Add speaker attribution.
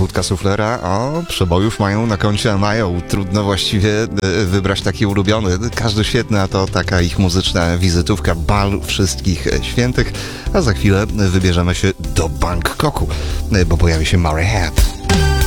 Speaker 1: Wódka Suflera, przebojów mają na koncie, a mają. Trudno właściwie wybrać taki ulubiony. Każdy świetny, a to taka ich muzyczna wizytówka, bal wszystkich świętych. A za chwilę wybierzemy się do Bangkoku, bo pojawi się Murray Head.